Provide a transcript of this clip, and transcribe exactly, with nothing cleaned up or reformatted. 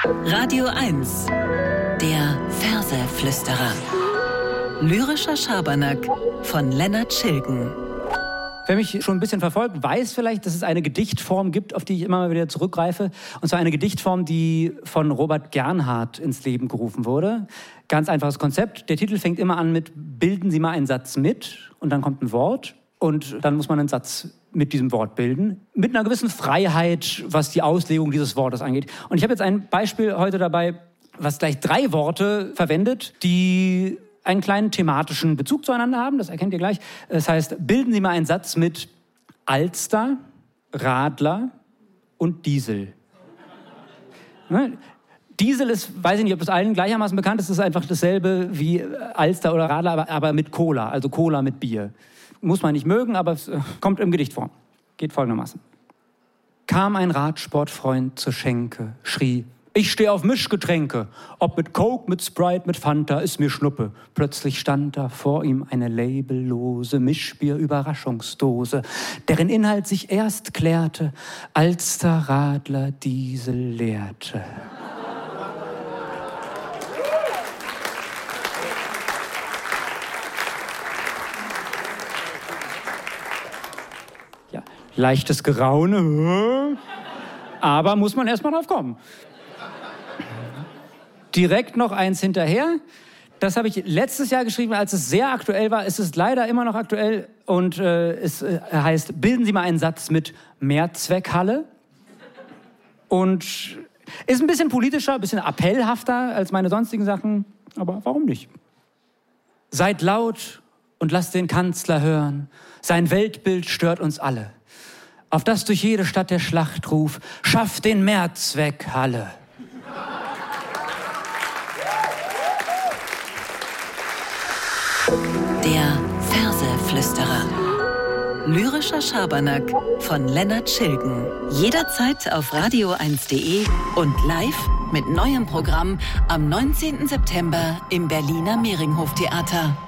Radio eins, der Verseflüsterer. Lyrischer Schabernack von Lennart Schilgen. Wer mich schon ein bisschen verfolgt, weiß vielleicht, dass es eine Gedichtform gibt, auf die ich immer mal wieder zurückgreife. Und zwar eine Gedichtform, die von Robert Gernhardt ins Leben gerufen wurde. Ganz einfaches Konzept. Der Titel fängt immer an mit "Bilden Sie mal einen Satz mit" und dann kommt ein Wort und dann muss man einen Satz mit diesem Wort bilden. Mit einer gewissen Freiheit, was die Auslegung dieses Wortes angeht. Und ich habe jetzt ein Beispiel heute dabei, was gleich drei Worte verwendet, die einen kleinen thematischen Bezug zueinander haben, das erkennt ihr gleich. Das heißt, bilden Sie mal einen Satz mit Alster, Radler und Diesel. Ne? Diesel ist, weiß ich nicht, ob es allen gleichermaßen bekannt ist, ist einfach dasselbe wie Alster oder Radler, aber, aber mit Cola, also Cola mit Bier. Muss man nicht mögen, aber es äh, kommt in Gedichtform. Geht folgendermaßen. Kam ein Radsportfreund zur Schenke, schrie: Ich stehe auf Mischgetränke. Ob mit Coke, mit Sprite, mit Fanta, ist mir Schnuppe. Plötzlich stand da vor ihm eine labellose Mischbier-Überraschungsdose, deren Inhalt sich erst klärte, als der Radler Diesel leerte. Ja, leichtes Geraune, aber muss man erst mal drauf kommen. Direkt noch eins hinterher. Das habe ich letztes Jahr geschrieben, als es sehr aktuell war. Es ist leider immer noch aktuell und äh, es äh, heißt, bilden Sie mal einen Satz mit Mehrzweckhalle. Und ist ein bisschen politischer, ein bisschen appellhafter als meine sonstigen Sachen, aber warum nicht? Seid laut und lasst den Kanzler hören. Sein Weltbild stört uns alle. Auf das durch jede Stadt der Schlachtruf: Schafft den Mehrzweckhalle. Der Verseflüsterer. Lyrischer Schabernack von Lennart Schilgen. Jederzeit auf radio eins punkt de und live mit neuem Programm am neunzehnten September im Berliner Mehringhof Theater.